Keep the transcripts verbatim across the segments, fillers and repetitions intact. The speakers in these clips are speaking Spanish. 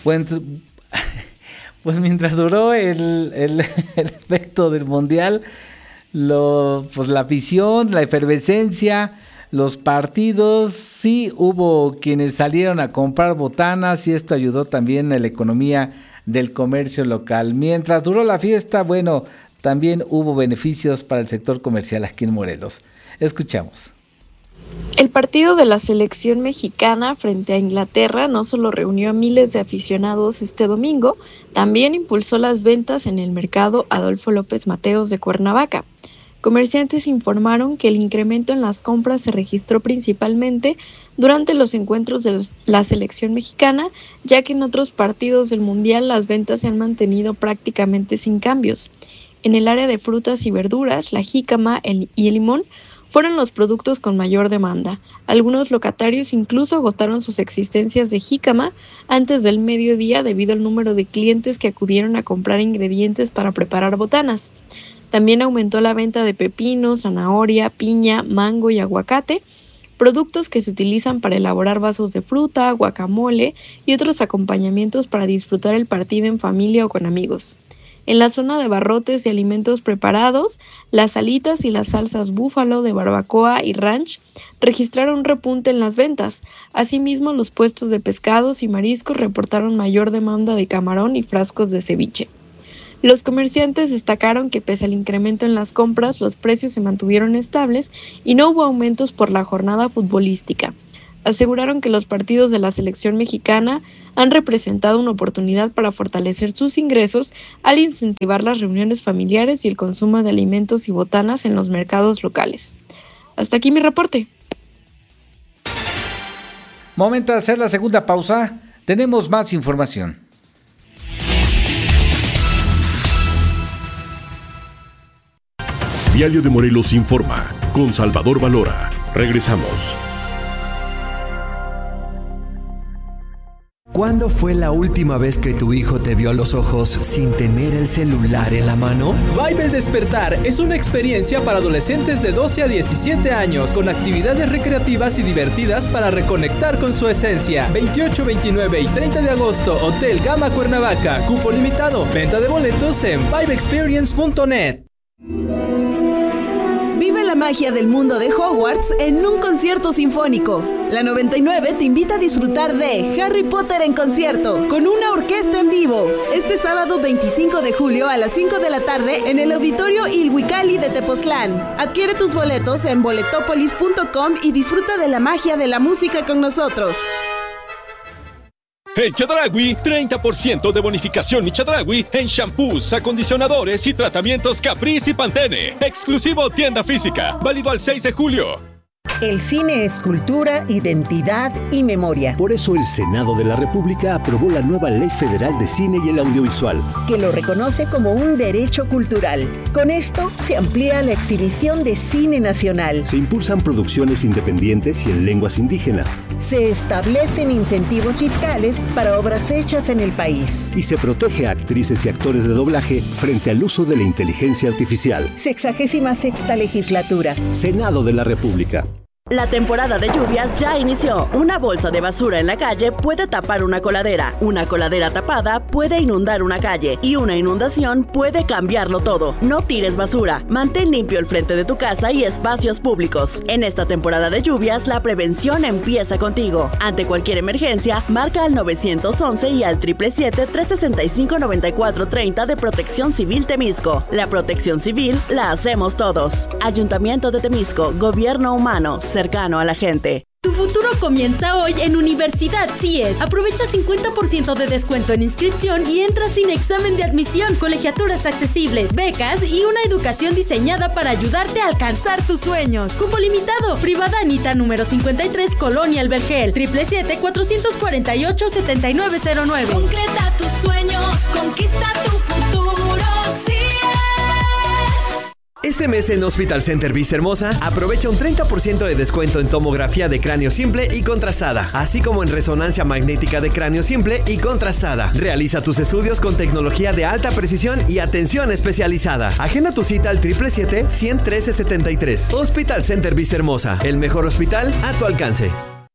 Pues, pues mientras duró el, el, el efecto del Mundial, lo, pues la afición, la efervescencia, los partidos, sí hubo quienes salieron a comprar botanas y esto ayudó también a la economía del comercio local. Mientras duró la fiesta, bueno, también hubo beneficios para el sector comercial aquí en Morelos. Escuchamos. El partido de la selección mexicana frente a Inglaterra no solo reunió a miles de aficionados este domingo, también impulsó las ventas en el mercado Adolfo López Mateos de Cuernavaca. Comerciantes informaron que el incremento en las compras se registró principalmente durante los encuentros de la selección mexicana, ya que en otros partidos del Mundial las ventas se han mantenido prácticamente sin cambios. En el área de frutas y verduras, la jícama y el limón fueron los productos con mayor demanda. Algunos locatarios incluso agotaron sus existencias de jícama antes del mediodía debido al número de clientes que acudieron a comprar ingredientes para preparar botanas. También aumentó la venta de pepino, zanahoria, piña, mango y aguacate, productos que se utilizan para elaborar vasos de fruta, guacamole y otros acompañamientos para disfrutar el partido en familia o con amigos. En la zona de barrotes y alimentos preparados, las alitas y las salsas búfalo de barbacoa y ranch registraron un repunte en las ventas. Asimismo, los puestos de pescados y mariscos reportaron mayor demanda de camarón y frascos de ceviche. Los comerciantes destacaron que pese al incremento en las compras, los precios se mantuvieron estables y no hubo aumentos por la jornada futbolística. Aseguraron que los partidos de la selección mexicana han representado una oportunidad para fortalecer sus ingresos al incentivar las reuniones familiares y el consumo de alimentos y botanas en los mercados locales. Hasta aquí mi reporte. Momento de hacer la segunda pausa. Tenemos más información. Diario de Morelos informa con Salvador Valora. Regresamos. ¿Cuándo fue la última vez que tu hijo te vio a los ojos sin tener el celular en la mano? Vibe El Despertar es una experiencia para adolescentes de doce a diecisiete años con actividades recreativas y divertidas para reconectar con su esencia. veintiocho, veintinueve y treinta de agosto, Hotel Gama Cuernavaca. Cupo limitado. Venta de boletos en vibe experience punto net. Vive la magia del mundo de Hogwarts en un concierto sinfónico. La noventa y nueve te invita a disfrutar de Harry Potter en concierto, con una orquesta en vivo, este sábado veinticinco de julio a las cinco de la tarde en el Auditorio Ilhuicalli de Tepoztlán. Adquiere tus boletos en boletopolis punto com y disfruta de la magia de la música con nosotros. En Chedraui, treinta por ciento de bonificación y Chedraui en shampoos, acondicionadores y tratamientos Caprice y Pantene. Exclusivo tienda física, válido al seis de julio. El cine es cultura, identidad y memoria. Por eso el Senado de la República aprobó la nueva Ley Federal de Cine y el Audiovisual, que lo reconoce como un derecho cultural. Con esto se amplía la exhibición de cine nacional. Se impulsan producciones independientes y en lenguas indígenas. Se establecen incentivos fiscales para obras hechas en el país. Y se protege a actrices y actores de doblaje frente al uso de la inteligencia artificial. Sexagésima sexta legislatura. Senado de la República. La temporada de lluvias ya inició. Una bolsa de basura en la calle puede tapar una coladera. Una coladera tapada puede inundar una calle. Y una inundación puede cambiarlo todo. No tires basura. Mantén limpio el frente de tu casa y espacios públicos. En esta temporada de lluvias, la prevención empieza contigo. Ante cualquier emergencia, marca al nueve once y al siete siete siete, tres seis cinco, nueve cuatro tres cero de Protección Civil Temisco. La protección civil la hacemos todos. Ayuntamiento de Temisco, Gobierno Humano, cercano a la gente. Tu futuro comienza hoy en Universidad C I E S. Aprovecha cincuenta por ciento de descuento en inscripción y entra sin examen de admisión, colegiaturas accesibles, becas y una educación diseñada para ayudarte a alcanzar tus sueños. Cupo limitado. Privada Anita número cincuenta y tres, Colonia El Vergel. siete siete siete, cuatro cuatro ocho, siete nueve cero nueve. Concreta tus sueños, conquista tu futuro. C I E S. Este mes en Hospital Center Vista Hermosa, aprovecha un treinta por ciento de descuento en tomografía de cráneo simple y contrastada, así como en resonancia magnética de cráneo simple y contrastada. Realiza tus estudios con tecnología de alta precisión y atención especializada. Agenda tu cita al siete siete siete, uno uno tres setenta y tres. Hospital Center Vista Hermosa, el mejor hospital a tu alcance.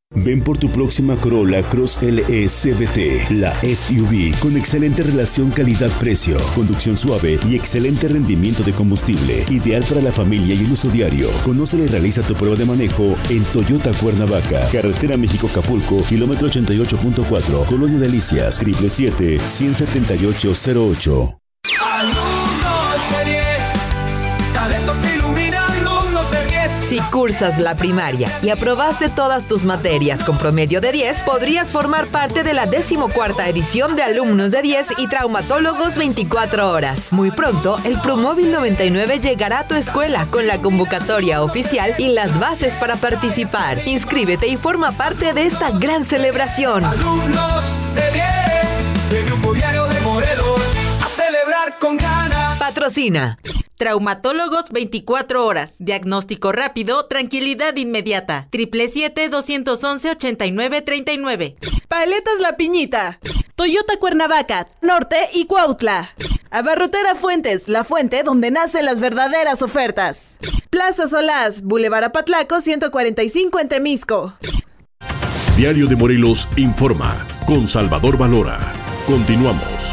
Ven por tu próxima Corolla Cross L E C V T, la S U V con excelente relación calidad-precio, conducción suave y excelente rendimiento de combustible, ideal para la familia y el uso diario. Conócela y realiza tu prueba de manejo en Toyota Cuernavaca, carretera México-Acapulco, kilómetro ochenta y ocho punto cuatro, Colonia Delicias, siete siete siete, uno siete ocho cero ocho. Alumnos de diez, talento que ilumina, alumnos de diez. Si cursas la primaria y aprobaste todas tus materias con promedio de diez, podrías formar parte de la decimocuarta edición de Alumnos de diez y Traumatólogos veinticuatro horas. Muy pronto, el Promóvil noventa y nueve llegará a tu escuela con la convocatoria oficial y las bases para participar. Inscríbete y forma parte de esta gran celebración. Alumnos de diez, de Grupo Diario de Morelos, a celebrar con ganas. Patrocina Traumatólogos veinticuatro horas. Diagnóstico rápido, tranquilidad inmediata. Triple siete, doscientos once, ochenta y nueve, treinta y nueve. Paletas La Piñita. Toyota Cuernavaca, Norte y Cuautla. Abarrotera Fuentes, la fuente donde nacen las verdaderas ofertas. Plaza Solás, Boulevard Apatlaco ciento cuarenta y cinco en Temisco. Diario de Morelos informa con Salvador Valora. Continuamos.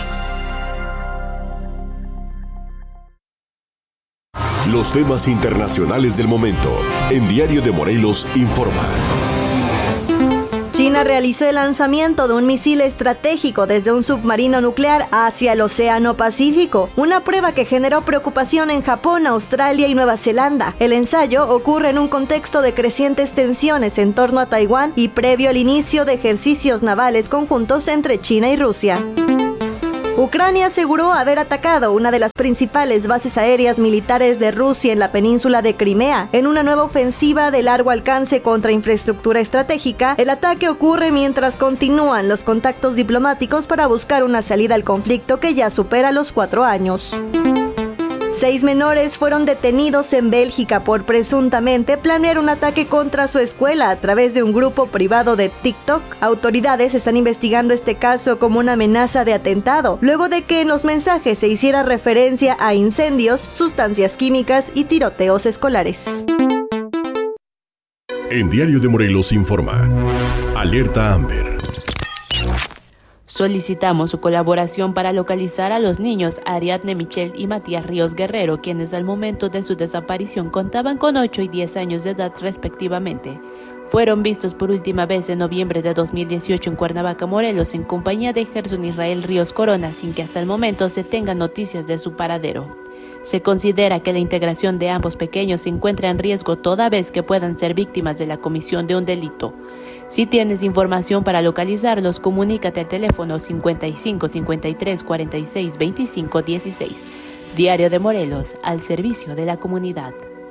Los temas internacionales del momento en Diario de Morelos informa. China realizó el lanzamiento de un misil estratégico desde un submarino nuclear hacia el Océano Pacífico, una prueba que generó preocupación en Japón, Australia y Nueva Zelanda. El ensayo ocurre en un contexto de crecientes tensiones en torno a Taiwán y previo al inicio de ejercicios navales conjuntos entre China y Rusia. Ucrania aseguró haber atacado una de las principales bases aéreas militares de Rusia en la península de Crimea. En una nueva ofensiva de largo alcance contra infraestructura estratégica, el ataque ocurre mientras continúan los contactos diplomáticos para buscar una salida al conflicto que ya supera los cuatro años. Seis menores fueron detenidos en Bélgica por presuntamente planear un ataque contra su escuela a través de un grupo privado de TikTok. Autoridades están investigando este caso como una amenaza de atentado, luego de que en los mensajes se hiciera referencia a incendios, sustancias químicas y tiroteos escolares. En Diario de Morelos informa. Alerta Amber. Solicitamos su colaboración para localizar a los niños Ariadne Michelle y Matías Ríos Guerrero, quienes al momento de su desaparición contaban con ocho y diez años de edad respectivamente. Fueron vistos por última vez en noviembre de dos mil dieciocho en Cuernavaca, Morelos, en compañía de Gerson Israel Ríos Corona, sin que hasta el momento se tengan noticias de su paradero. Se considera que la integración de ambos pequeños se encuentra en riesgo toda vez que puedan ser víctimas de la comisión de un delito. Si tienes información para localizarlos, comunícate al teléfono cincuenta y cinco, cincuenta y tres, cuarenta y seis, veinticinco, dieciséis. Diario de Morelos, al servicio de la comunidad.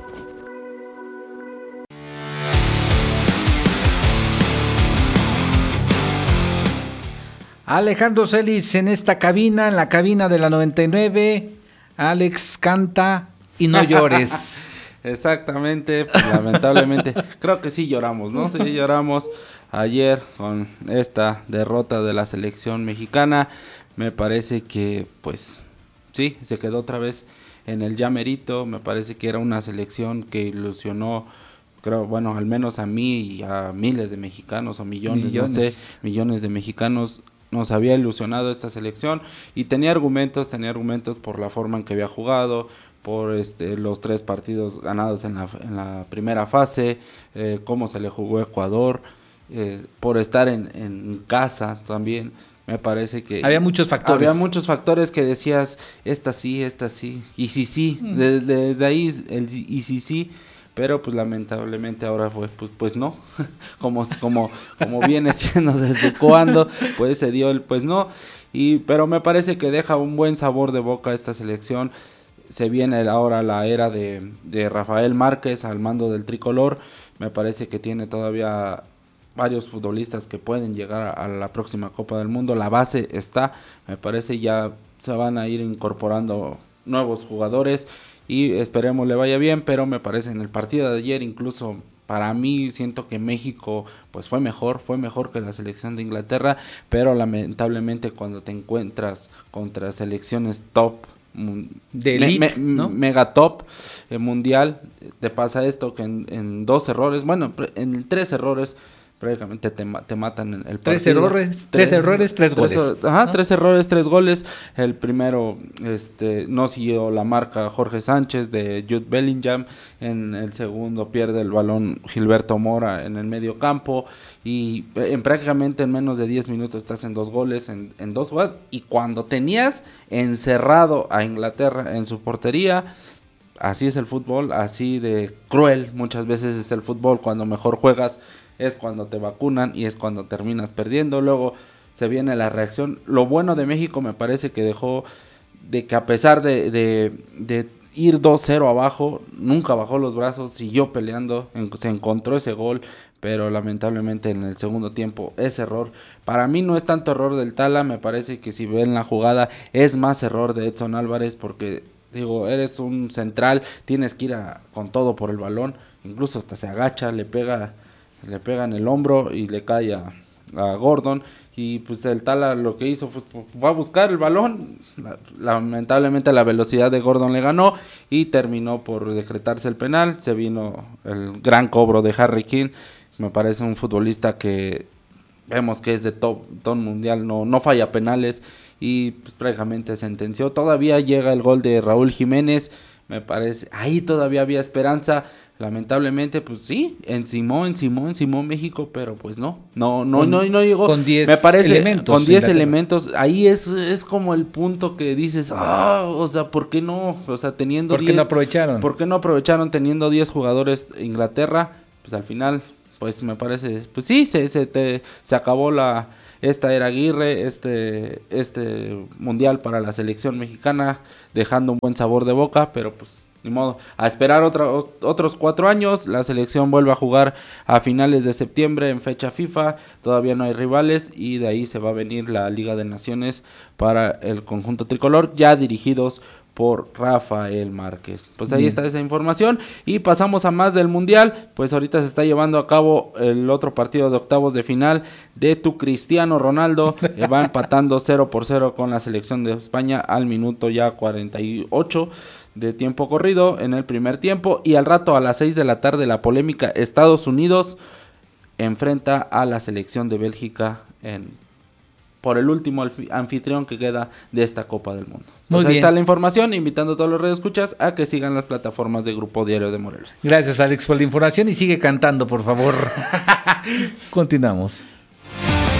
Alejandro Celis en esta cabina, en la cabina de la noventa y nueve. Alex, canta y no llores. Exactamente, pues, lamentablemente, creo que sí lloramos, ¿no? Sí lloramos ayer con esta derrota de la selección mexicana. Me parece que, pues, sí, se quedó otra vez en el ya merito. Me parece que era una selección que ilusionó, creo, bueno, al menos a mí y a miles de mexicanos o millones, millones. no sé, millones de mexicanos. Nos había ilusionado esta selección y tenía argumentos, tenía argumentos por la forma en que había jugado, por este, los tres partidos ganados en la, en la primera fase, eh, cómo se le jugó a Ecuador, eh, por estar en, en casa también. Me parece que había muchos factores. Había muchos factores que decías, esta sí, esta sí, y sí, sí, mm. de, de, desde ahí el y sí, sí. Pero pues lamentablemente ahora fue, pues, pues no, como, como, como viene siendo desde cuando, pues se dio el pues no, y pero me parece que deja un buen sabor de boca esta selección. Se viene ahora la era de, de Rafael Márquez al mando del tricolor. Me parece que tiene todavía varios futbolistas que pueden llegar a, a la próxima Copa del Mundo. La base está, me parece ya se van a ir incorporando nuevos jugadores y esperemos le vaya bien, pero me parece en el partido de ayer incluso para mí siento que México pues fue mejor, fue mejor que la selección de Inglaterra, pero lamentablemente cuando te encuentras contra selecciones top de elite, me, me, ¿no? mega top eh, mundial, te pasa esto que en, en dos errores, bueno, en tres errores prácticamente te, te matan el partido. Tres errores, tres, tres errores, tres goles. Tres, ajá, ¿no? tres errores, tres goles. El primero este, no siguió la marca Jorge Sánchez de Jude Bellingham. En el segundo pierde el balón Gilberto Mora en el medio campo. Y en prácticamente en menos de diez minutos estás en dos goles, en, en dos jugadas. Y cuando tenías encerrado a Inglaterra en su portería... Así es el fútbol, así de cruel muchas veces es el fútbol. Cuando mejor juegas es cuando te vacunan y es cuando terminas perdiendo. Luego se viene la reacción. Lo bueno de México me parece que dejó de que a pesar de, de, de ir dos cero abajo, nunca bajó los brazos, siguió peleando, en, se encontró ese gol, pero lamentablemente en el segundo tiempo ese error, para mí no es tanto error del Tala, me parece que si ven la jugada es más error de Edson Álvarez, porque digo, eres un central, tienes que ir a, con todo por el balón, incluso hasta se agacha, le pega, le pega en el hombro y le cae a, a Gordon, y pues el Tala lo que hizo fue, fue a buscar el balón, la, lamentablemente la velocidad de Gordon le ganó y terminó por decretarse el penal, se vino el gran cobro de Harry Kane, me parece un futbolista que vemos que es de top, top mundial, no, no falla penales, y pues prácticamente sentenció. Todavía llega el gol de Raúl Jiménez, me parece, ahí todavía había esperanza, lamentablemente pues sí, encimó, encimó, encimó México, pero pues no, no, no, con, no, no llegó, con diez me parece, elementos, con diez elementos, ahí es, es como el punto que dices, ah, o sea, ¿por qué no? O sea, teniendo ¿Por qué diez, no aprovecharon? ¿Por qué no aprovecharon teniendo diez jugadores Inglaterra? Pues al final, pues me parece, pues sí, se, se, te, se acabó la... Esta era Aguirre, este, este mundial para la selección mexicana, dejando un buen sabor de boca, pero pues ni modo, a esperar otra, otros cuatro años, la selección vuelve a jugar a finales de septiembre en fecha FIFA, todavía no hay rivales y de ahí se va a venir la Liga de Naciones para el conjunto tricolor, ya dirigidos por Rafael Márquez. Pues ahí Bien. Está esa información y pasamos a más del mundial, pues ahorita se está llevando a cabo el otro partido de octavos de final de tu Cristiano Ronaldo, que va empatando cero por cero con la selección de España al minuto ya cuarenta y ocho de tiempo corrido en el primer tiempo, y al rato a las seis de la tarde la polémica Estados Unidos enfrenta a la selección de Bélgica en por el último anfitrión que queda de esta Copa del Mundo. Pues ahí está la información, invitando a todos los radioescuchas a que sigan las plataformas de Grupo Diario de Morelos. Gracias, Alex, por la información y sigue cantando, por favor. Continuamos.